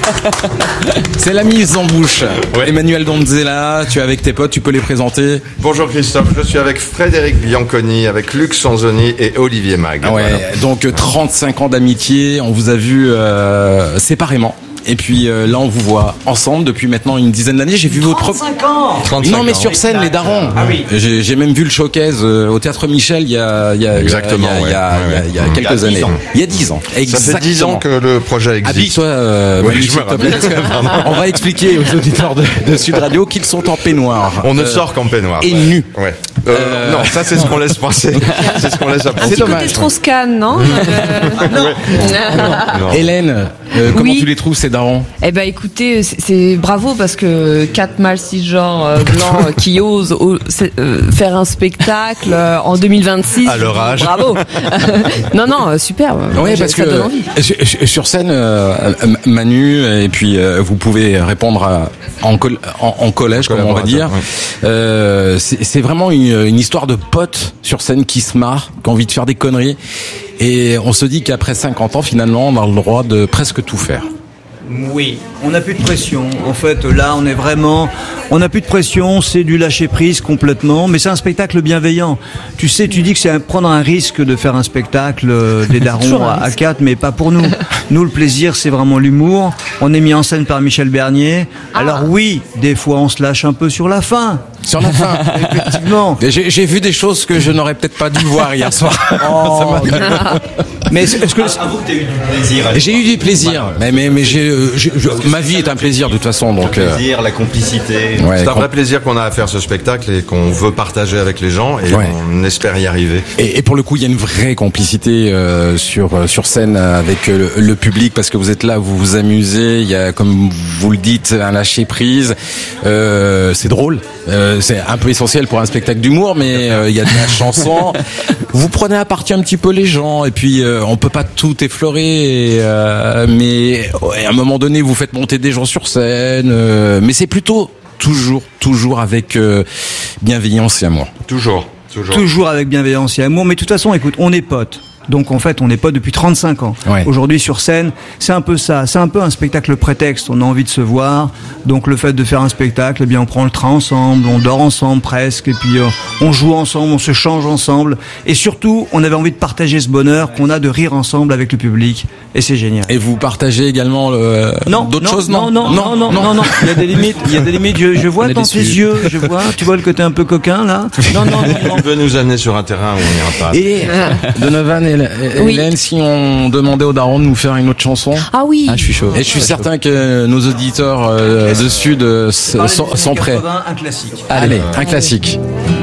C'est la mise en bouche. Ouais. Emmanuel Donzella, tu es avec tes potes, tu peux les présenter. Bonjour Christophe, je suis avec Frédéric Bianconi, avec Luc Sanzoni et Olivier Mag. Ouais, voilà. Donc 35 ans d'amitié, on vous a vu séparément. Et puis là, on vous voit ensemble depuis maintenant une dizaine d'années. J'ai vu 35 ans. 35 non, mais sur scène, les darons. Ah oui. J'ai même vu le showcase au Théâtre Michel il y a quelques années. Il y a 10 ans. Exactement. Ça fait 10 ans que le projet existe. Habille-toi, on va expliquer aux auditeurs de Sud Radio qu'ils sont en peignoir. On ne sort qu'en peignoir. Et nu. Ouais. Non, ça c'est ce qu'on laisse passer. C'est ce qu'on laisse apprendre. C'est dommage. Trop scan, non? Non. Hélène, comment tu les trouves ces darons? Eh ben écoutez, c'est bravo parce que 4 mâles cisgenres blancs qui osent faire un spectacle en 2026. À leur âge. Bravo. Non, super. Oui, parce que sur scène, Manu, et puis vous pouvez répondre en collège, comme on va dire. Ouais. C'est vraiment une histoire de potes sur scène qui se marrent, qui ont envie de faire des conneries. Et on se dit qu'après 50 ans, finalement, on a le droit de presque tout faire. Oui, on n'a plus de pression. En fait, là, on n'a plus de pression, c'est du lâcher prise complètement, mais c'est un spectacle bienveillant. Tu sais, tu dis que c'est prendre un risque de faire un spectacle des darons à 4, mais pas pour nous. Nous, le plaisir, c'est vraiment l'humour. On est mis en scène par Michel Bernier. Alors oui, des fois, on se lâche un peu sur la fin. Sur la fin, effectivement. J'ai vu des choses que je n'aurais peut-être pas dû voir hier soir. Mais est-ce que avoue que tu as eu du plaisir? J'ai eu du plaisir, mais ma vie est un plaisir de toute façon. Donc le plaisir, la complicité. Ouais, c'est un vrai plaisir qu'on a à faire ce spectacle et qu'on veut partager avec les gens et on espère y arriver. Et pour le coup, il y a une vraie complicité sur scène avec le public parce que vous êtes là, vous vous amusez. Il y a, comme vous le dites, un lâcher prise. C'est drôle. C'est un peu essentiel pour un spectacle d'humour, mais il y a de la chanson. Vous prenez à partie un petit peu les gens, et puis on peut pas tout effleurer, mais à un moment donné, vous faites monter des gens sur scène, mais c'est plutôt toujours avec bienveillance et amour. Toujours avec bienveillance et amour, mais de toute façon, écoute, on est potes. Donc en fait, on n'est pas depuis 35 ans. Ouais. Aujourd'hui sur scène, c'est un peu ça. C'est un peu un spectacle prétexte. On a envie de se voir. Donc le fait de faire un spectacle, eh bien on prend le train ensemble, on dort ensemble presque, et puis on joue ensemble, on se change ensemble. Et surtout, on avait envie de partager ce bonheur qu'on a de rire ensemble avec le public. Et c'est génial. Et vous partagez également d'autres choses? Non. Il y a des limites. Je vois dans tes yeux. Tu vois le côté un peu coquin là. Non. On veut nous amener sur un terrain où on n'ira pas. Et Donovan et Hélène, si on demandait aux darons de nous faire une autre chanson? Ah oui. Je suis chaud. Et je suis certain que nos auditeurs de Sud sont prêts. Un classique. Allez, un classique.